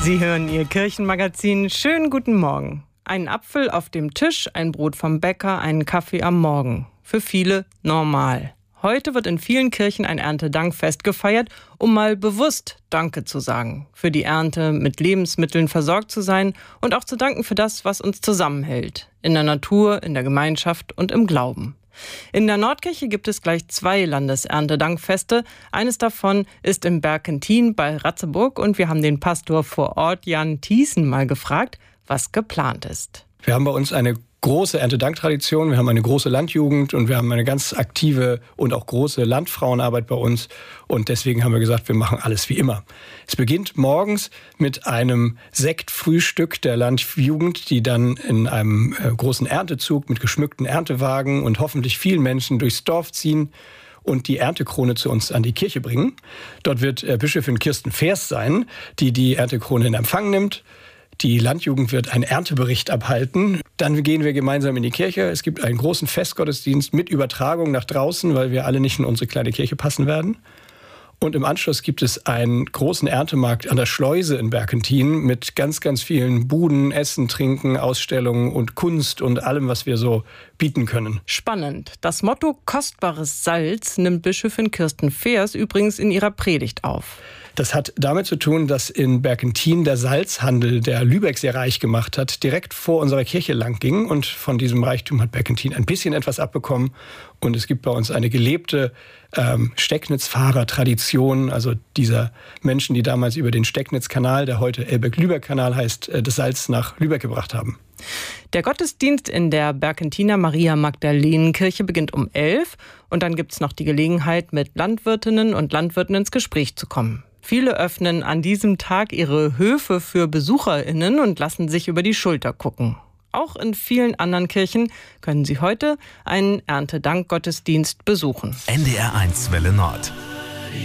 Sie hören Ihr Kirchenmagazin. Schönen guten Morgen. Ein Apfel auf dem Tisch, ein Brot vom Bäcker, einen Kaffee am Morgen. Für viele normal. Heute wird in vielen Kirchen ein Erntedankfest gefeiert, um mal bewusst Danke zu sagen. Für die Ernte, mit Lebensmitteln versorgt zu sein und auch zu danken für das, was uns zusammenhält. In der Natur, in der Gemeinschaft und im Glauben. In der Nordkirche gibt es gleich 2 Landeserntedankfeste. Eines davon ist in Berkentin bei Ratzeburg und wir haben den Pastor vor Ort, Jan Thiessen, mal gefragt, was geplant ist. Wir haben bei uns eine große Erntedanktradition, wir haben eine große Landjugend und wir haben eine ganz aktive und auch große Landfrauenarbeit bei uns. Und deswegen haben wir gesagt, wir machen alles wie immer. Es beginnt morgens mit einem Sektfrühstück der Landjugend, die dann in einem großen Erntezug mit geschmückten Erntewagen und hoffentlich vielen Menschen durchs Dorf ziehen und die Erntekrone zu uns an die Kirche bringen. Dort wird Bischöfin Kirsten Feers sein, die die Erntekrone in Empfang nimmt. Die Landjugend wird einen Erntebericht abhalten. Dann gehen wir gemeinsam in die Kirche. Es gibt einen großen Festgottesdienst mit Übertragung nach draußen, weil wir alle nicht in unsere kleine Kirche passen werden. Und im Anschluss gibt es einen großen Erntemarkt an der Schleuse in Berkentin mit ganz, ganz vielen Buden, Essen, Trinken, Ausstellungen und Kunst und allem, was wir so bieten können. Spannend. Das Motto kostbares Salz nimmt Bischöfin Kirsten Feers übrigens in ihrer Predigt auf. Das hat damit zu tun, dass in Berkentin der Salzhandel, der Lübeck sehr reich gemacht hat, direkt vor unserer Kirche lang ging. Und von diesem Reichtum hat Berkentin ein bisschen etwas abbekommen. Und es gibt bei uns eine gelebte Stecknitzfahrer-Tradition, also dieser Menschen, die damals über den Stecknitzkanal, der heute Elbeck-Lübeck-Kanal heißt, das Salz nach Lübeck gebracht haben. Der Gottesdienst in der Berkentiner Maria-Magdalenen-Kirche beginnt um 11 und dann gibt es noch die Gelegenheit, mit Landwirtinnen und Landwirten ins Gespräch zu kommen. Viele öffnen an diesem Tag ihre Höfe für BesucherInnen und lassen sich über die Schulter gucken. Auch in vielen anderen Kirchen können Sie heute einen Erntedankgottesdienst besuchen. NDR1 Welle Nord.